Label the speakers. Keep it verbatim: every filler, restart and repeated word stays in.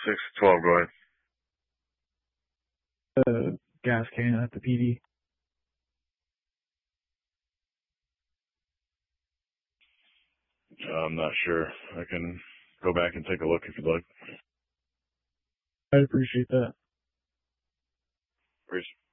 Speaker 1: six twelve, go ahead.
Speaker 2: The gas can at the P D.
Speaker 1: I'm not sure. I can go back and take a look if you'd like.
Speaker 2: I'd appreciate that.
Speaker 1: Appreciate